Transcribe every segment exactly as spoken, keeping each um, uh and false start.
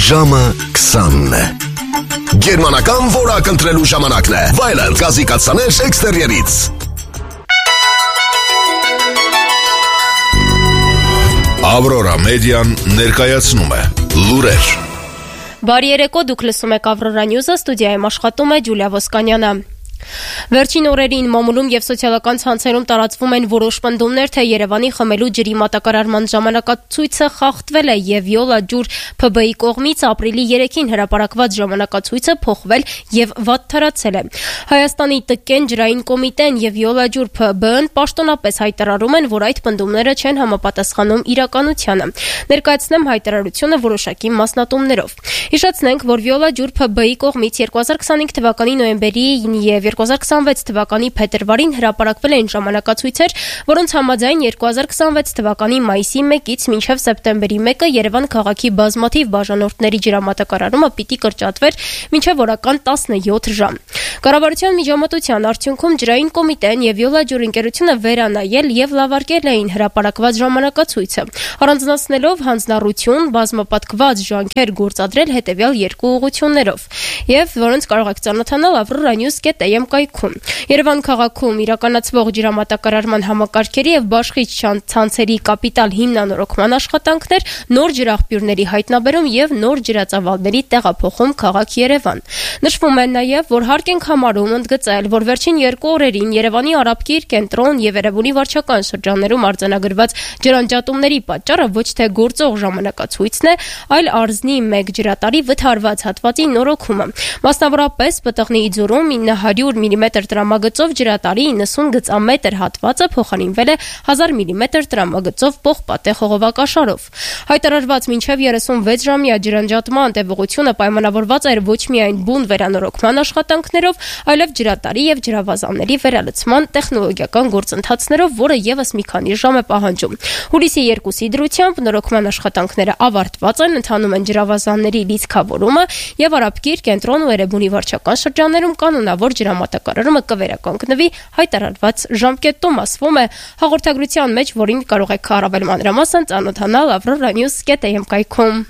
Ժամը քսանն է։ Գերմանական որակ ընտրելու ժամանակն է։ Վայելել գազի կաթսաներ էքստերիերից։ Ավրորա մեդիան ներկայացնում է լուրեր։ Բարի երեկո, դուք լսում եք Ավրորա Նյուզը, ստուդիայում աշխատում է Ջուլիա Ոսկանյանը։ Վերջին օրերին մամուլում եւ սոցիալական ցանցերում տարածվում են որոշ պնդումներ, թե Երևանի խմելու ջրի մատակարարման ժամանակացույցը խախտվել է եւ Վիոլա ջուր Փ B-ի կողմից ապրիլի երեքին հրապարակված ժամանակացույցը փոխվել եւ վատթարացել է։ Հայաստանի տկեն ջրային կոմիտեն եւ Վիոլա ջուր Փ B-ն պաշտոնապես հայտարարում են, որ այդ պնդումները չեն համապատասխանում իրականությանը։ Ներկայացնեմ հայտարարությունը որոշակի մասնատումներով։ Հիշեցնենք, որ Վիոլա ջուր Փ B-ի կողմից երկու հազար քսանհինգ թվականի նոյեմբերին եւ երկու հազար քսանվեց թվականի փետրվարին հրապարակվել են ժամանակացույցեր, որոնց համաձայն երկու հազար քսանվեց թվականի մայիսի մեկից մինչև սեպտեմբերի մեկը Երևան քաղաքի բազմաթիվ բաժանորդների ջրամատակարարումը պիտի կրճատվեր մինչև օրական տասնյոթ ժամ։ Կառավարության միջամտության արդյունքում ջրային կոմիտեն եւ Վիոլա ջուր ընկերությունը վերանայել եւ լավարկել էին հրապարակված ժամանակացույցը, առանձնացնելով հանձնառություն, բազմապատկված ջանքեր գործադրել հետեւյալ երկու ուղղություններով, եւ որոնց կարող եք ծանոթանալ Avrora News dot am կայքում։ Երևան քաղաքում իրականացվող ջրամատակարարման համակարգերի եւ բաշխիչ ցանցերի կապիտալ հիմնանորոգման աշխատանքներ, նոր ջրաղբյուրների հայտնաբերում եւ նոր ջրածավալների տեղափոխում քաղաք Երևան։ Նշվում է նաեւ, որ հարկ ենք համարում ընդգծել, որ վերջին երկու օրերին Երևանի Արաբկիր կենտրոն եւ Էրեբունի վարչական շրջաններում արձանագրված ջրանջատումների պատճառը ոչ թե գործող ժամանակացույցն է, այլ արզնի մեկ ջրատարի վթարված հատվածի նորոգումը։ Մասնավորապես Պտղնիի ձորում ինը հարյուր միլիմետր տրամագծով ջրատարի իննսուն գծամետր հատվածը փոխարինվել է հազար միլիմետր տրամագծով պողպատե խողովակաշարով։ Հայտարարված մինչև երեսունվեց ժամյա ջրանջատման տևողությունը պայմանավորված էր ոչ միայն բուն վերանորոգման աշխատանքներով, այլև ջրատարի եւ ջրավազանների վերալուծման տեխնոլոգիական գործընթացներով, որը եւս մի քանի ժամ է պահանջում։ Հուլիսի երկուսի դրությամբ նորոգման աշխատանքները ավարտված են, ընթանում են ջրավազանների լիցքավորումը եւ Արաբկիր կենտրոն ու Էրեբունի վարչական շրջաններում կանոնավոր ջրամատակարարումը կվերականգնվի հայտարարված ժամկետում, ասվում է հաղորդագրության մեջ, որին կարող եք առավել մանրամասն ծանոթանալ Avrora News dot am կայքում։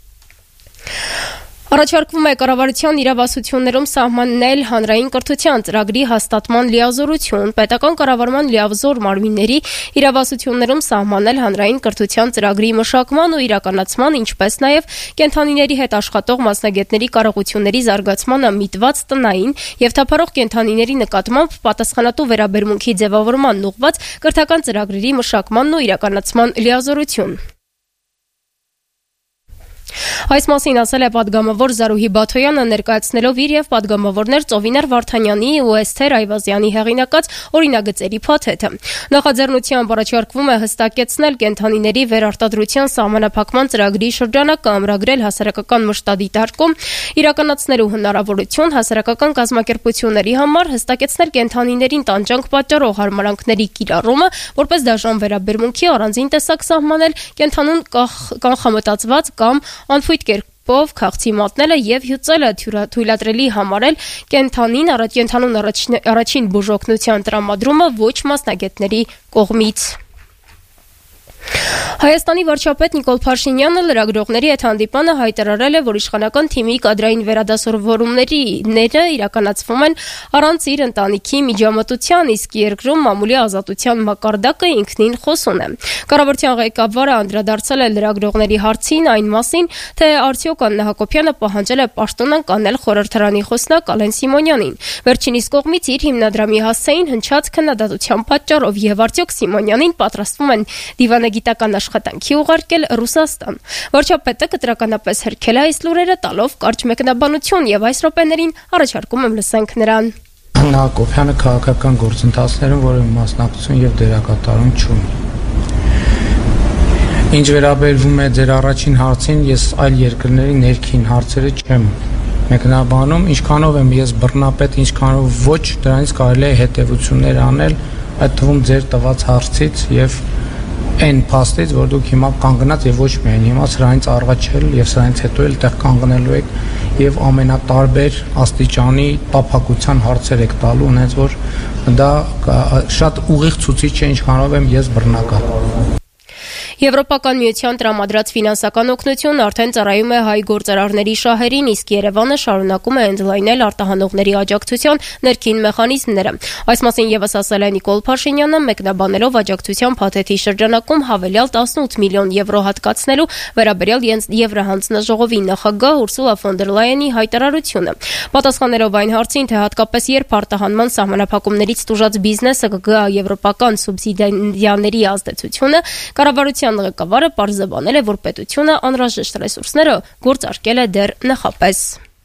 Առաջարկվում է կառավարության իրավասություններում սահմանել հանրային կրթության ծրագրի հաստատման լիազորություն, պետական կառավարման լիազոր մարմինների իրավասություններում սահմանել հանրային կրթության ծրագրի մշակման ու իրականացման, ինչպես նաև կենդանիների հետ աշխատող մասնագետների կարողությունների զարգացմանը միտված տնային եւ թափառող կենդանիների նկատմամբ պատասխանատու վերաբերմունքի ձևավորման ուղղված կրթական ծրագրերի մշակմանն ու իրականացման լիազորություն։ Այս մասին ասել է պատգամավոր Զարուհի Բաթոյանը, ներկայացնելով իր եւ պատգամավորներ Ծովինար Վարդանյանի ու Էսթեր Այվազյանի հեղինակած օրինագծերի փաթեթը։ Նախաձեռնությամբ առաջարկվում է հստակեցնել կենդանիների վերարտադրության սահմանափակման ծրագրի շրջանակը, ամրագրել հասարակական մշտադիտարկում, իրականացնելու հնարավորություն հասարակական կազմակերպությունների համար, հստակեցնել կենդանիներին տանջանք պատճառող հարմարանքների կիրառումը, որպես դաշան վերաբերմունքի առանձին տեսակ սահմանել, կենդանուն կանխամտածված կամ անփույթ կերպով քաղցի մատնելը եւ հյուծելը թույլատրելի համարել կենդանին կենդանուն առաջին բուժօգնության տրամադրումը ոչ մասնագետների կողմից։ Հայաստանի վարչապետ Նիկոլ Փաշինյանը լրագրողների հետ հանդիպանը հայտարարել է, որ իշխանական թիմի կադրային վերադասավորումները իրականացվում են առանց իր ընտանիքի միջամտության, իսկ երկրում մամուլի ազատության մակարդակը ինքնին խոսուն է։ Կառավարության ղեկավարը անդրադարձել է լրագրողների հարցին այն մասին, թե արդյոք Աննա Հակոբյանը պահանջել է պաշտոնանկ անել խորհրդարանի խոսնակ Ալեն Սիմոնյանին։ Վերջինիս կողմից իր հիմնադրամի հասցեին հնչած քննադատության պատճառով եւ արդյոք Սիմոնյանին պատրաստվում են դիվանագիտական աշխատանքի ուղարկել Ռուսաստան։ Վարչապետը կտրականապես հերքել է այս լուրերը, տալով կարճ մեկնաբանություն եւ այս րոպեներին առաջարկում եմ լսենք նրան։ Աննա Հակոբյանը քաղաքական գործընթացներում որևէ մասնակցություն եւ դերակատարում չունի։ Ինչ վերաբերվում է ձեր առաջին հարցին, ես այլ երկրների ներքին հարցերը չեմ մեկնաբանում, ինչքանով եմ ես բռնապետ, ինչքանով ոչ, դրանից կարելի է հետևություններ անել, այդ թվում ձեր տված հարցից եւ այն փաստից, որ դուք հիմա կանգնած եւ ոչ միայն հիմա սրանից առաջել եւ սրանից հետո էլ տեղ կանգնելու եք եւ ամենատարբեր աստիճանի տափակության հարցեր եք տալու, ունենց որ դա շատ ուղիղ ցուցիչ է, ինչքանով եմ ես բռնակալ։ Եվրոպական միության տրամադրած ֆինանսական օգնություն արդեն ծառայում է հայ գործարարների շահերին, իսկ Երևանը շարունակում է ընդլայնել արտահանողների աջակցության ներքին մեխանիզմները։ Այս մասին ևս ասել է Նիկոլ Փաշինյանը, մեկնաբանելով աջակցության փաթեթի շրջանակում հավելյալ տասնութ միլիոն եվրո հատկացնելու վերաբերյալ Եվրահանձնաժողովի նախագահ Ուրսուլա ֆոն դեր Լայենի հայտարարությունը։ Պատասխանելով այն հարցին, թե հատկապես երբ արտահանման սահմանափակումներից տուժած բիզնեսը կգա եվրոպական սուբսիդիաների ազդեցությունը, կառավարության ղեկավարը պարզաբանել է, որ պետությունը անհրաժեշտ ռեսուրսները գործարկել է դեռ նախապես։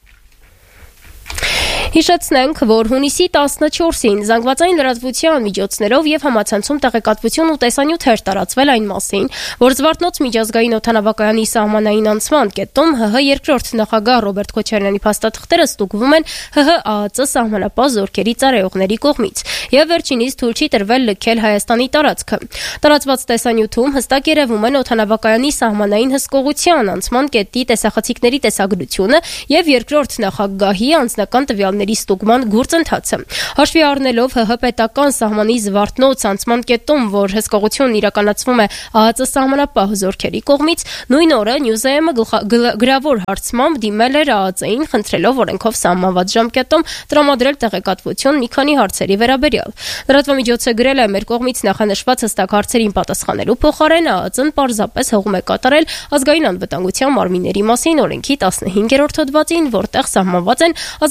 Հիշեցնենք, որ հունիսի տասնչորսին զանգվածային լրատվության միջոցներով եւ համացանցում տեղեկատվություն ու տեսանյութեր տարածվել այն մասին, որ Զվարթնոց միջազգային օդանավակայանի սահմանային անցման կետում ՀՀ երկրորդ նախագահ Ռոբերտ Քոչարյանի փաստաթղթերը ստուգվում են ՀՀ ԱԱԾ սահմանապահ զորքերի ծառայողների կողմից եւ վերջինիս թույլ չի տրվել լքել Հայաստանի տարածքը։ Տարածված տեսանյութում հստակ երևում են օդանավակայանի սահմանային հսկողության անցման կետի տեսախցիկների տեսագրությունը եւ երկրորդ նախագահի անձնական տվյալների ստուգման գործընթացը։ Հաշվի առնելով ՀՀ պետական սահմանի Զվարթնոց անցման կետում, որ հսկողությունն իրականացվում է ԱԱԾ սահմանապահ զորքերի կողմից, նույն օրը Նյուզեեմը գրավոր հարցմամբ դիմել էր ԱԱԾ-ին, խնդրելով օրենքով սահմանված ժամկետում տրամադրել տեղեկատվություն մի քանի հարցերի վերաբերյալ։ Լրատվամիջոցը գրել է, մեր կողմից նախանշված հստակ հարցերին պատասխանելու փոխարեն ԱԱԾ-ն պարզապես հողում է կատարել ազգային անվտանգության մարմինների մասին օրենքի տասնհինգերորդ հոդվածին, որտեղ սահմանված են